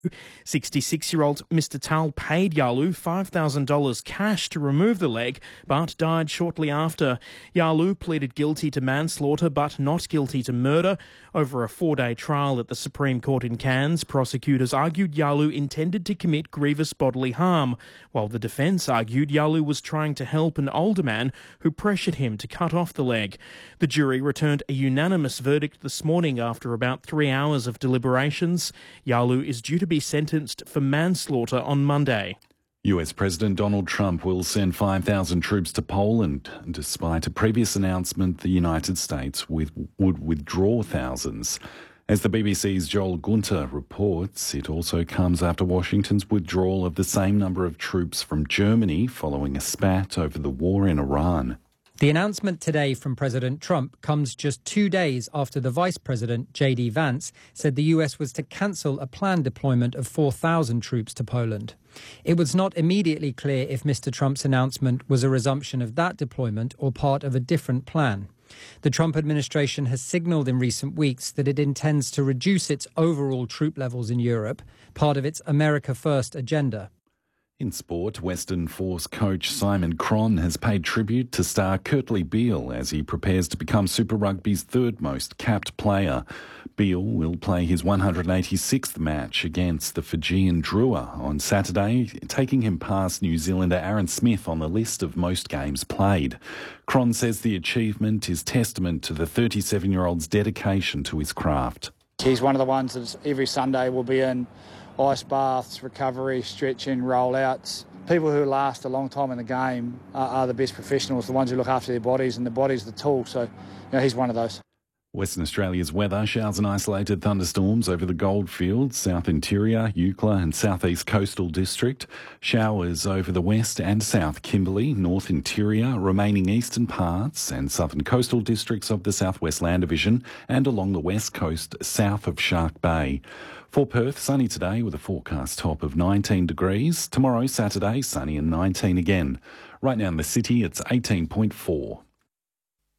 66-year-old Mr. Tal paid Yalu $5,000 cash to remove the leg, but died shortly after. Yalu pleaded guilty to manslaughter but not guilty to murder. Over a 4-day trial at the Supreme Court in Cairns, prosecutors argued Yalu intended to commit grievous bodily harm, while the defence argued Yalu was trying to help an older man who pressured him to cut off the leg. The jury returned a unanimous verdict this morning after about 3 hours of deliberations. Yalu is due to be sentenced for manslaughter on Monday. US President Donald Trump will send 5,000 troops to Poland, despite a previous announcement the United States would withdraw thousands. As the BBC's Joel Gunter reports, it also comes after Washington's withdrawal of the same number of troops from Germany following a spat over the war in Iran. The announcement today from President Trump comes just 2 days after the Vice President, J.D. Vance, said the US was to cancel a planned deployment of 4,000 troops to Poland. It was not immediately clear if Mr. Trump's announcement was a resumption of that deployment or part of a different plan. The Trump administration has signalled in recent weeks that it intends to reduce its overall troop levels in Europe, part of its America First agenda. In sport, Western Force coach Simon Cron has paid tribute to star Kurtley Beale as he prepares to become Super Rugby's third most capped player. Beale will play his 186th match against the Fijian Drua on Saturday, taking him past New Zealander Aaron Smith on the list of most games played. Cron says the achievement is testament to the 37-year-old's dedication to his craft. He's one of the ones that every Sunday will be in ice baths, recovery, stretching, rollouts. People who last a long time in the game are the best professionals, the ones who look after their bodies, and the body's the tool. So, he's one of those. Western Australia's weather: showers and isolated thunderstorms over the Goldfields, South Interior, Eucla and Southeast Coastal District. Showers over the West and South Kimberley, North Interior, remaining eastern parts and southern coastal districts of the Southwest Land Division and along the west coast south of Shark Bay. For Perth, sunny today with a forecast top of 19 degrees. Tomorrow, Saturday, sunny and 19 again. Right now in the city, it's 18.4.